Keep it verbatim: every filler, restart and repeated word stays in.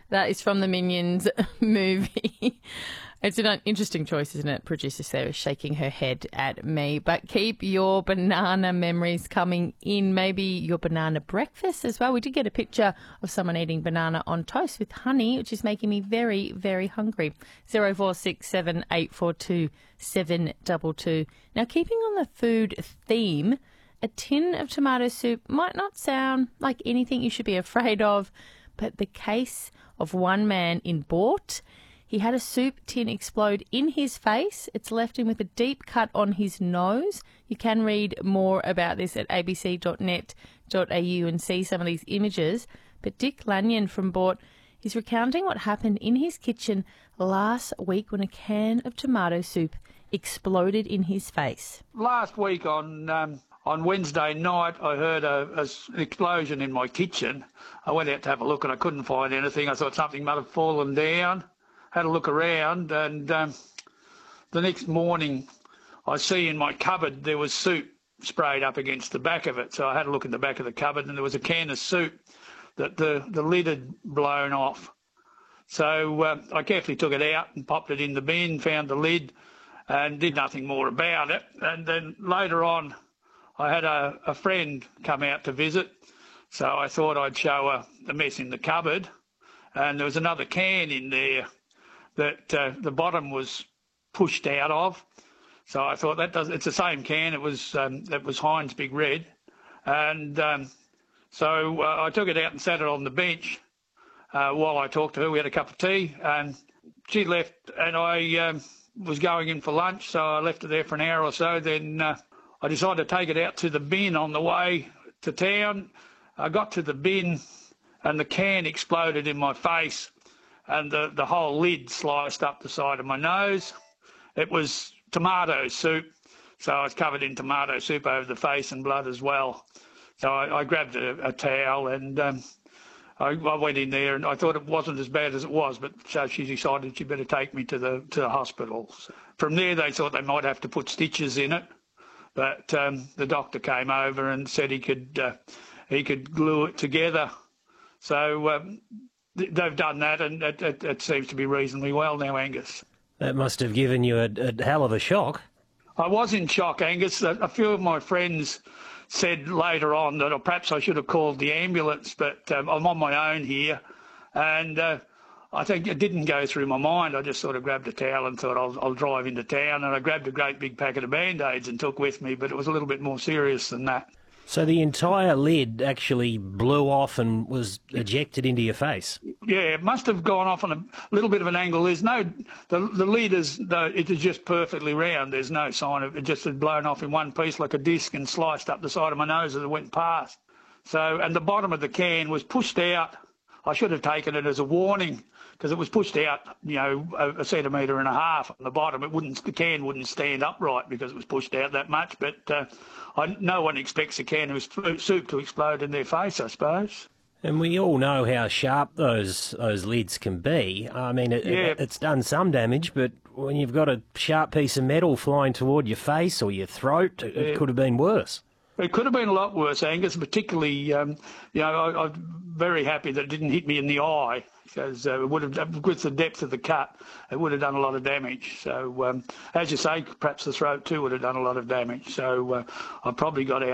That is from the Minions movie. It's an interesting choice, isn't it? Producer Sarah shaking her head at me. But keep your banana memories coming in. Maybe your banana breakfast as well. We did get a picture of someone eating banana on toast with honey, which is making me very, very hungry. zero four six seven eight four two seven two two. Now, keeping on the food theme, a tin of tomato soup might not sound like anything you should be afraid of, but the case of one man in Boort. He had a soup tin explode in his face. It's left him with a deep cut on his nose. You can read more about this at a b c dot net dot a u and see some of these images. But Dick Lanyon from Boort, he's recounting what happened in his kitchen last week when a can of tomato soup exploded in his face. Last week on um, on Wednesday night, I heard a, a, an explosion in my kitchen. I went out to have a look and I couldn't find anything. I thought something might have fallen down. Had a look around, and um, the next morning I see in my cupboard there was soup sprayed up against the back of it. So I had a look in the back of the cupboard, and there was a can of soup that the, the lid had blown off. So uh, I carefully took it out and popped it in the bin, found the lid, and did nothing more about it. And then later on, I had a, a friend come out to visit, so I thought I'd show her the mess in the cupboard. And there was another can in there that uh, the bottom was pushed out of. So I thought that does, it's the same can, it was um, it was Heinz Big Red. And um, so uh, I took it out and sat it on the bench uh, while I talked to her. We had a cup of tea, and she left, and I um, was going in for lunch, so I left it there for an hour or so. Then uh, I decided to take it out to the bin on the way to town. I got to the bin and the can exploded in my face, and the, the whole lid sliced up the side of my nose. It was tomato soup, so I was covered in tomato soup over the face and blood as well. So I, I grabbed a, a towel and um, I, I went in there, and I thought it wasn't as bad as it was, but so she decided she better take me to the to the hospital. So from there, they thought they might have to put stitches in it, but um, the doctor came over and said he could uh, he could glue it together. So um, they've done that, and it, it, it seems to be reasonably well now, Angus. That must have given you a, a hell of a shock. I was in shock, Angus. A, a few of my friends said later on that, or perhaps I should have called the ambulance, but um, I'm on my own here, and uh, I think it didn't go through my mind. I just sort of grabbed a towel and thought I'll, I'll drive into town, and I grabbed a great big packet of Band-Aids and took with me, but it was a little bit more serious than that. So the entire lid actually blew off and was ejected into your face? Yeah, it must have gone off on a little bit of an angle. There's no, the, the lid is, the, it is just perfectly round. There's no sign of it. Just had blown off in one piece like a disc and sliced up the side of my nose as it went past. So, and the bottom of the can was pushed out. I should have taken it as a warning, because it was pushed out, you know, a, a centimetre and a half on the bottom. It wouldn't, the can wouldn't stand upright because it was pushed out that much. But uh, I, no one expects a can of soup to explode in their face, I suppose. And we all know how sharp those those lids can be. I mean, it, yeah. it, it's done some damage, but when you've got a sharp piece of metal flying toward your face or your throat, it, yeah. it could have been worse. It could have been a lot worse, Angus, particularly, um, you know, I, I'm very happy that it didn't hit me in the eye, because uh, it would have, with the depth of the cut, it would have done a lot of damage. So, um, as you say, perhaps the throat too would have done a lot of damage. So uh, I probably got out